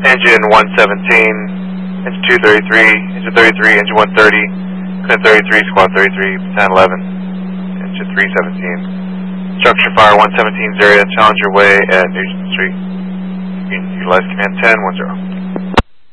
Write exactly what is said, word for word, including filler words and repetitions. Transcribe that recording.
Engine one seventeen, engine two thirty-three, engine thirty-three, engine one thirty, Clean thirty-three, squad thirty-three, battalion eleven, engine three seventeen. Structure fire one seventeen's area, challenge your way at Nugent Street. Utilize command ten one zero.